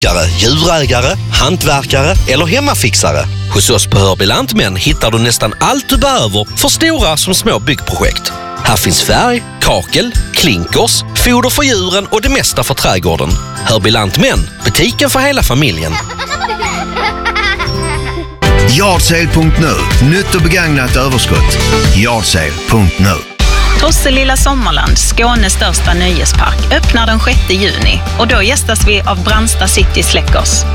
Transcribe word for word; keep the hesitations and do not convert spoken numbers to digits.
djurägare, hantverkare eller hemmafixare. Hos oss på Hörby Lantmän hittar du nästan allt du behöver för stora som små byggprojekt. Här finns färg, kakel, klinkers, foder för djuren och det mesta för trädgården. Hörby Lantmän, butiken för hela familjen. Yardsale punkt nu. Nytt och begagnat överskott. Yardsale punkt nu. Tosselilla Sommarland, Skånes största nöjespark, öppnar den sjätte juni och då gästas vi av Brandsta City Släckers.